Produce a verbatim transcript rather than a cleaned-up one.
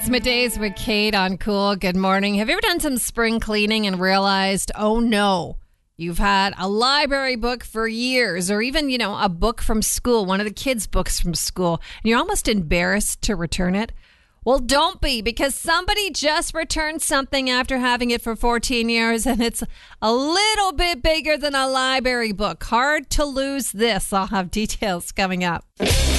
Middays with Kate on Cool. Good morning. Have you ever done some spring cleaning and realized, oh no, you've had a library book for years, or even, you know, a book from school, one of the kids' books from school, and you're almost embarrassed to return it? Well, don't be, because somebody just returned something after having it for fourteen years, and it's a little bit bigger than a library book. Hard to lose this. I'll have details coming up.